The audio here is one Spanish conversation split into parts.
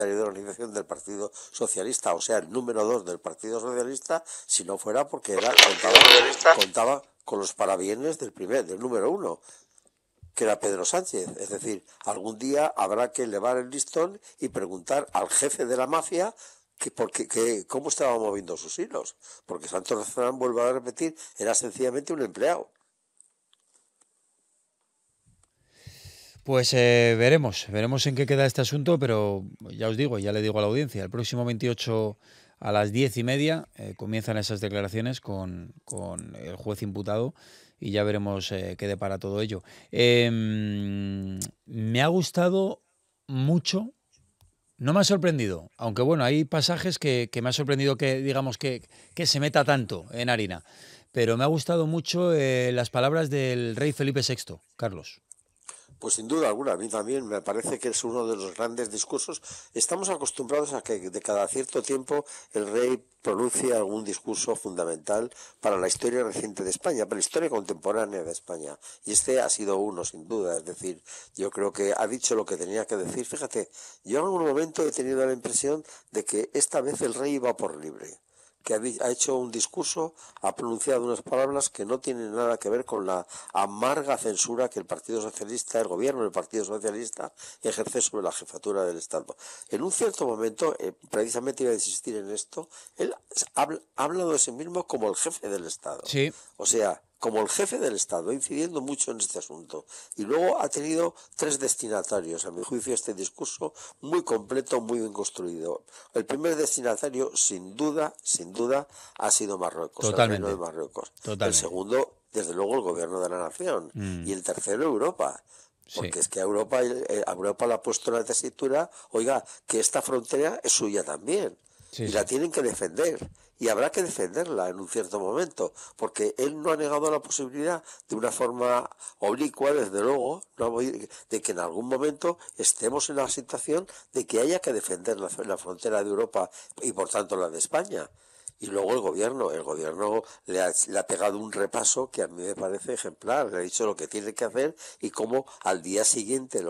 de organización del Partido Socialista, o sea, el número 2 del Partido Socialista, si no fuera porque contaba con los parabienes del número 1, que era Pedro Sánchez. Es decir, algún día habrá que elevar el listón y preguntar al jefe de la mafia cómo estaba moviendo sus hilos, porque Santos Lezama, vuelvo a repetir, era sencillamente un empleado. Pues veremos en qué queda este asunto, pero ya os digo, ya le digo a la audiencia, el próximo 28 a las 10:30 comienzan esas declaraciones con el juez imputado y ya veremos qué depara todo ello. Me ha gustado mucho, no me ha sorprendido, aunque bueno, hay pasajes que me ha sorprendido que, digamos, que se meta tanto en harina, pero me ha gustado mucho las palabras del rey Felipe VI, Carlos. Pues sin duda alguna, a mí también me parece que es uno de los grandes discursos. Estamos acostumbrados a que de cada cierto tiempo el rey pronuncie algún discurso fundamental para la historia reciente de España, para la historia contemporánea de España. Y este ha sido uno, sin duda. Es decir, yo creo que ha dicho lo que tenía que decir. Fíjate, yo en algún momento he tenido la impresión de que esta vez el rey iba por libre, que ha hecho un discurso, ha pronunciado unas palabras que no tienen nada que ver con la amarga censura que el Partido Socialista, el gobierno del Partido Socialista, ejerce sobre la jefatura del Estado. En un cierto momento, precisamente iba a insistir en esto, él ha hablado de sí mismo como el jefe del Estado. Sí. O sea, como el jefe del Estado, incidiendo mucho en este asunto. Y luego ha tenido 3 destinatarios, a mi juicio, este discurso muy completo, muy bien construido. El primer destinatario, sin duda, ha sido Marruecos, Totalmente. el reino de Marruecos. Totalmente. El segundo, desde luego, el gobierno de la nación. Y el tercero, Europa. Porque es que a Europa le ha puesto en la tesitura, oiga, que esta frontera es suya también. Sí, y sí. la tienen que defender. Y habrá que defenderla en un cierto momento, porque él no ha negado la posibilidad, de una forma oblicua, desde luego, de que en algún momento estemos en la situación de que haya que defender la frontera de Europa y por tanto la de España. Y luego el gobierno le ha pegado un repaso que a mí me parece ejemplar. Le ha dicho lo que tiene que hacer y cómo al día siguiente,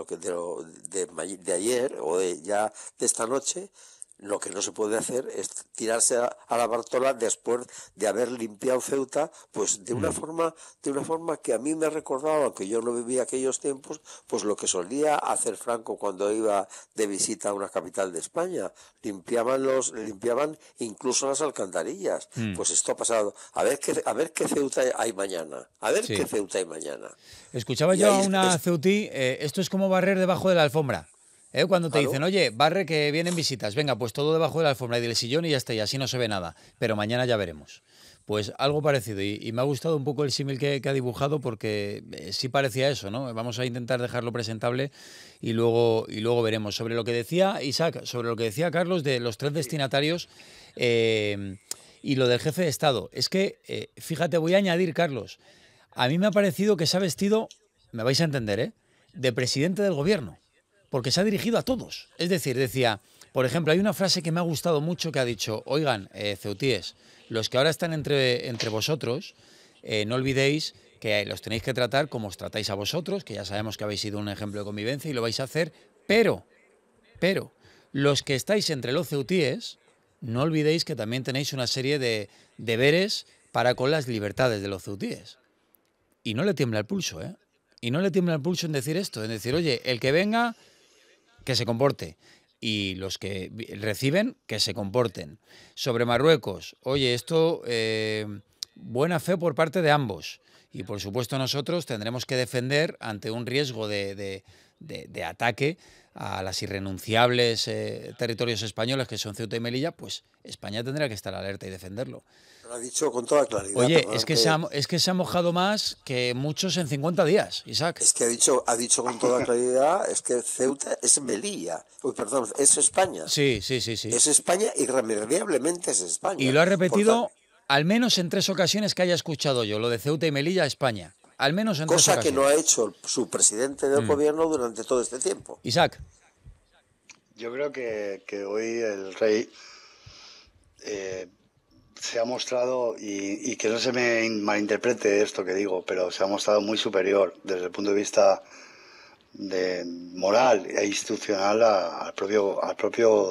de ayer o de esta noche, lo que no se puede hacer es tirarse a la Bartola después de haber limpiado Ceuta, pues de una forma que a mí me recordaba, aunque yo no vivía aquellos tiempos, pues lo que solía hacer Franco cuando iba de visita a una capital de España. Limpiaban incluso las alcantarillas. Pues esto ha pasado. A ver qué Ceuta hay mañana. Qué Ceuta hay mañana. Escuchaba yo a una ceutí, esto es como barrer debajo de la alfombra. Cuando te dicen, oye, barre que vienen visitas, venga, pues todo debajo de la alfombra y del sillón y ya está, y así no se ve nada, pero mañana ya veremos. Pues algo parecido, y me ha gustado un poco el símil que ha dibujado, porque sí parecía eso, ¿no? Vamos a intentar dejarlo presentable y luego veremos. Sobre lo que decía Isaac, sobre lo que decía Carlos de los 3 destinatarios y lo del jefe de Estado, es que, fíjate, voy a añadir, Carlos, a mí me ha parecido que se ha vestido, me vais a entender, de presidente del gobierno, porque se ha dirigido a todos. Es decir, decía, por ejemplo, hay una frase que me ha gustado mucho que ha dicho, oigan, ceutíes, los que ahora están entre vosotros, no olvidéis que los tenéis que tratar como os tratáis a vosotros, que ya sabemos que habéis sido un ejemplo de convivencia y lo vais a hacer, pero, los que estáis entre los ceutíes, no olvidéis que también tenéis una serie de deberes para con las libertades de los ceutíes. Y no le tiembla el pulso, ¿eh? Y no le tiembla el pulso en decir esto, en decir, oye, el que venga, que se comporte. Y los que reciben, que se comporten. Sobre Marruecos, oye, esto, buena fe por parte de ambos. Y por supuesto nosotros tendremos que defender ante un riesgo de ataque a las irrenunciables territorios españoles que son Ceuta y Melilla, pues España tendrá que estar alerta y defenderlo. Lo ha dicho con toda claridad. Oye, es que se ha mojado más que muchos en 50 días, Isaac. Es que ha dicho con toda claridad, es que Ceuta es Melilla. Uy, perdón, es España. Sí. Es España, irremediablemente es España. Y lo ha repetido al menos en 3 ocasiones que haya escuchado yo, lo de Ceuta y Melilla, España. Al menos en 3 ocasiones. Cosa que no ha hecho su presidente del gobierno durante todo este tiempo. Isaac. Yo creo que hoy el rey se ha mostrado, y que no se me malinterprete esto que digo, pero se ha mostrado muy superior desde el punto de vista moral e institucional al propio